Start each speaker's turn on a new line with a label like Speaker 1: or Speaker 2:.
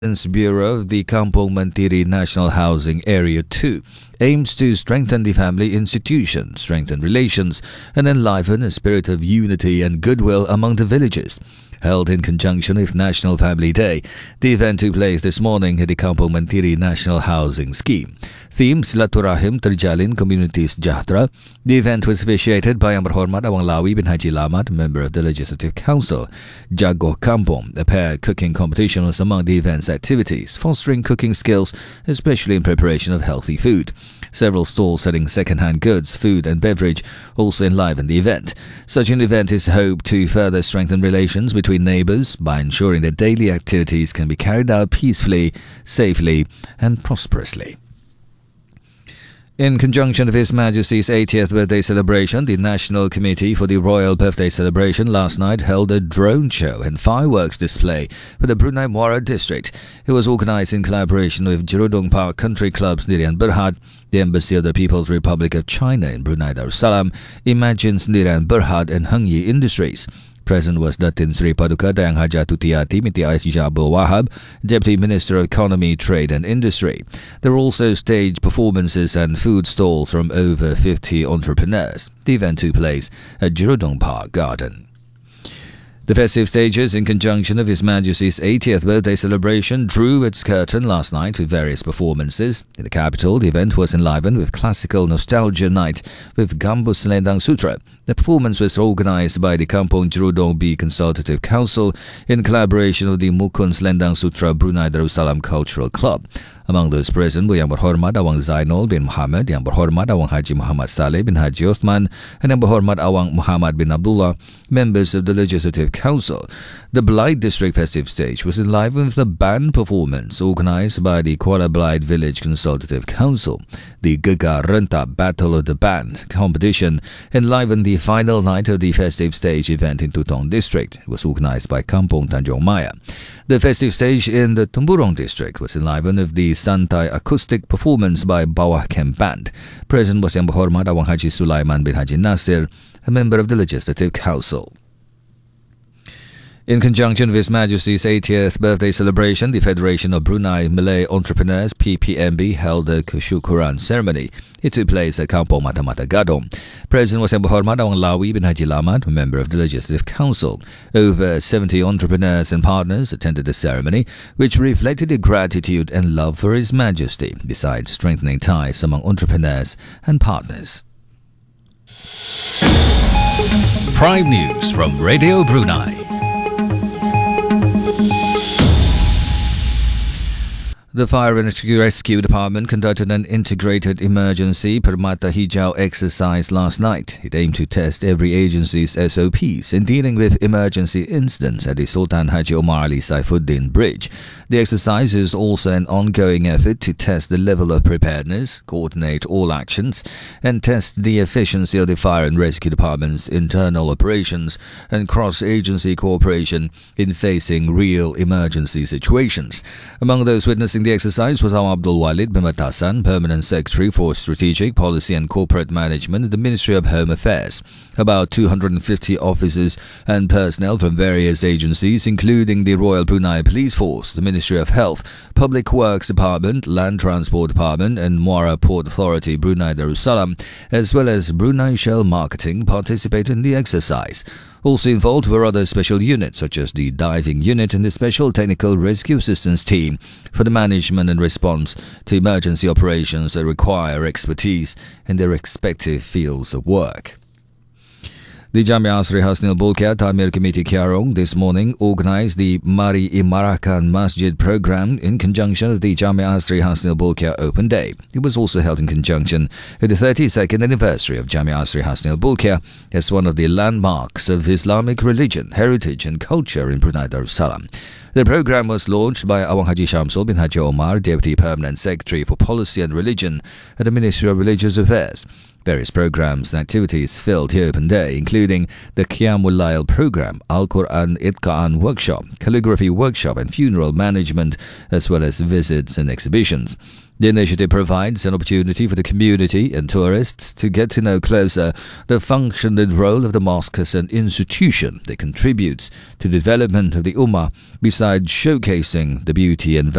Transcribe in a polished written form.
Speaker 1: Bureau of the Kampung Mantiri National Housing Area 2 aims to strengthen the family institution, strengthen relations, and enliven a spirit of unity and goodwill among the villagers. Held in conjunction with National Family Day, the event took place this morning at the Kampung Mantiri National Housing Scheme. Theme Silaturahim Terjalin Community Sejahtera. The event was officiated by Yang Berhormat Awang Lawi bin Haji Lamat, member of the Legislative Council. Jago Kampung, a pair cooking competition, was among the event's activities, fostering cooking skills, especially in preparation of healthy food. Several stalls selling second-hand goods, food and beverage also enlivened the event. Such an event is hoped to further strengthen relations between neighbours by ensuring that daily activities can be carried out peacefully, safely and prosperously. In conjunction with His Majesty's 80th birthday celebration, the National Committee for the Royal Birthday Celebration last night held a drone show and fireworks display for the Brunei Muara district. It was organised in collaboration with Jerudong Park Country Club's Sendirian Berhad, the Embassy of the People's Republic of China in Brunei Darussalam, Imagine Sendirian Berhad and Hengyi Industries. Present was Datin Sri Paduka Dayang Haja Tutiati Binti Aisyah Abdul Wahab, Deputy Minister of Economy, Trade and Industry. There were also stage performances and food stalls from over 50 entrepreneurs. The event took place at Jerudong Park Garden. The festive stages, in conjunction with His Majesty's 80th birthday celebration, drew its curtain last night with various performances. In the capital, the event was enlivened with classical nostalgia night with Gambus Selendang Sutra. The performance was organised by the Kampung Jerudong B Consultative Council in collaboration with the Mukun Selendang Sutra Brunei Darussalam Cultural Club. Among those present were Yang Berhormat Awang Zainul bin Muhammad, Yang Berhormat Awang Haji Muhammad Saleh bin Haji Uthman, and Yang Berhormat Awang Muhammad bin Abdullah, members of the Legislative Council. The Blyth District Festive Stage was enlivened with a band performance organised by the Kuala Blyth Village Consultative Council. The Gegar Rentak Battle of the Band competition enlivened the final night of the Festive Stage event in Tutong District. It was organised by Kampung Tanjung Maya. The Festive Stage in the Temburong District was enlivened with the Santai acoustic performance by Bawah Camp Band. Present was Yang Berhormat Awang Haji Sulaiman bin Haji Nasir, a member of the Legislative Council. In conjunction with His Majesty's 80th birthday celebration, the Federation of Brunei Malay Entrepreneurs (PPMB) held a kesyukuran ceremony. It took place at Kampung Mata-Mata Gadong. Present was Yang Berhormat Awang Lawi bin Haji Lamat, a member of the Legislative Council. Over 70 entrepreneurs and partners attended the ceremony, which reflected their gratitude and love for His Majesty, besides strengthening ties among entrepreneurs and partners.
Speaker 2: Prime News from Radio Brunei.
Speaker 1: The Fire and Rescue Department conducted an integrated emergency Permata Hijau exercise last night. It aimed to test every agency's SOPs in dealing with emergency incidents at the Sultan Haji Omar Ali Saifuddin Bridge. The exercise is also an ongoing effort to test the level of preparedness, coordinate all actions, and test the efficiency of the Fire and Rescue Department's internal operations and cross-agency cooperation in facing real emergency situations. Among those witnessing the exercise was Awang Abdul Walid bin Batasan, Permanent Secretary for Strategic Policy and Corporate Management at the Ministry of Home Affairs. About 250 officers and personnel from various agencies, including the Royal Brunei Police Force, the Ministry of Health, Public Works Department, Land Transport Department and Muara Port Authority Brunei Darussalam, as well as Brunei Shell Marketing, participated in the exercise. Also involved were other special units such as the Diving Unit and the Special Technical Rescue Assistance Team for the management and response to emergency operations that require expertise in their respective fields of work. The Jamia Asri Hasnil Bolkiah Tamir Committee Kiarong this morning organised the Mari Imarakan Masjid program in conjunction with the Jamia Asri Hasnil Bolkiah Open Day. It was also held in conjunction with the 32nd anniversary of Jamia Asri Hasnil Bolkiah as one of the landmarks of Islamic religion, heritage and culture in Brunei Darussalam. The program was launched by Awang Haji Shamsul bin Haji Omar, Deputy Permanent Secretary for Policy and Religion at the Ministry of Religious Affairs. Various programs and activities filled the open day, including the Qiyamul Layl program, Al-Quran Itqa'an workshop, calligraphy workshop and funeral management, as well as visits and exhibitions. The initiative provides an opportunity for the community and tourists to get to know closer the function and role of the mosque as an institution that contributes to the development of the Ummah, besides showcasing the beauty and